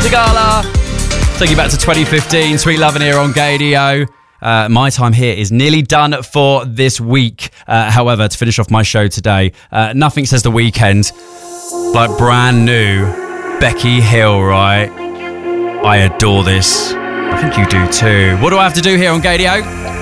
Sigala. Take you back to 2015. Sweet Lovin' here on Gadio. My time here is nearly done for this week. However, to finish off my show today, nothing says the weekend like brand new Becky Hill, right? I adore this. I think you do too. What do I have to do here on Gadio?